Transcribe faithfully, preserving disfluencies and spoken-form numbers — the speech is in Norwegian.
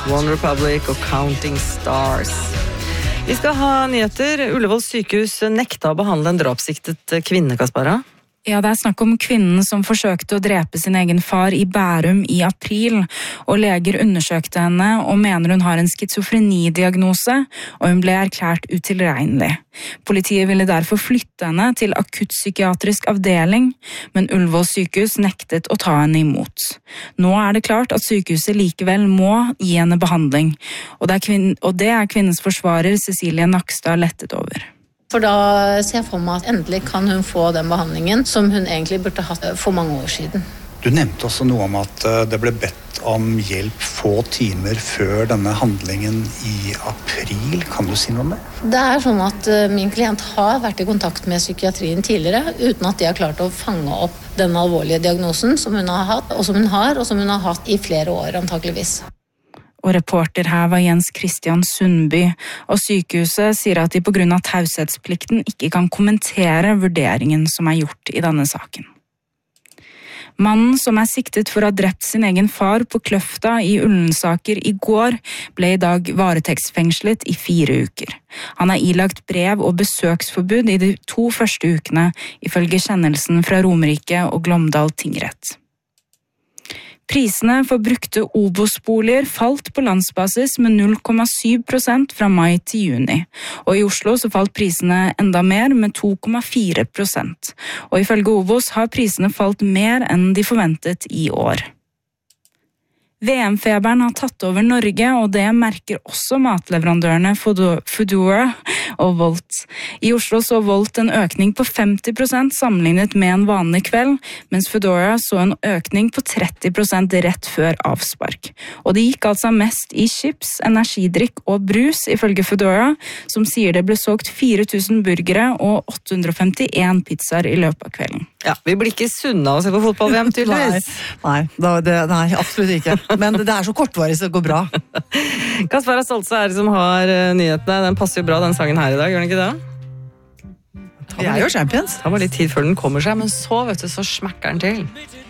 One Republic og Counting Stars. Vi skal ha nyheter. Ullevål sykehus nekta å behandle en drapssiktet kvinne, Kaspara. Ja, det er snakk om kvinnen som forsøkte å drepe sin egen far i Bærum i april, og leger undersøkte henne og mener hun har en schizofrenidiagnose, og hun ble erklært utilregnelig. Politiet ville derfor flytte henne til akuttpsykiatrisk avdeling, men Ullevål sykehus nektet å ta henne imot. Nå er det klart at sykehuset likevel må gi henne behandling, og det er, kvinn- og det er kvinnens forsvarer Cecilie Nakstad lettet over. For da ser jeg for meg at endelig kan hun få den behandlingen som hun egentlig burde hatt for mange år siden. Du nevnte også noe om at det ble bedt om hjelp få timer før denne handlingen i april. Kan du si noe om det? Det er sånn at min klient har vært i kontakt med psykiatrien tidligere, uten at de har klart å fange opp den alvorlige diagnosen som hun har hatt, og som hun har, og som hun har hatt i flere år antageligvis. Og reporter her var Jens Christian Sundby, og sykehuset sier at de på grunn av taushetsplikten ikke kan kommentere vurderingen som er gjort i denne saken. Mannen som er siktet for å ha drept sin egen far på Kløfta i Ullensaker i går, ble i dag varetektsfengslet i fire uker. Han er ilagt brev og besøksforbud i de to første ukene, ifølge kjennelsen fra Romerike og Glåmdal tingrett. Prisene for brukte Obos-boliger falt på landsbasis med null komma syv prosent fra mai til juni, og i Oslo så falt prisene enda mer med to komma fire prosent. Og ifølge Obos har prisene falt mer enn de forventet i år. V M-feberen har tatt over Norge, og det merker også matleverandørene Foodora og Volt. I Oslo så Volt en økning på femti prosent sammenlignet med en vanlig kveld, mens Foodora så en økning på tretti prosent rett før avspark. Og det gikk altså mest i chips, energidrikk og brus, ifølge Foodora, som sier det ble solgt fire tusen burgere og åtte hundre og femtien pizzaer i løpet av kvelden. Ja, vi blir ikke sunne av å se på fotball-V M, tydeligvis. Nei, nei, det, nei, absolutt ikke. Men det er så kortvarig, så det går bra. Kaspara Stoltze er det som har nyhetene. Den passer jo bra, den sangen her i dag, gjør den ikke det? Vi er jo champions. Det tar bare litt tid før den kommer seg, men så, vet du, så smekker den til.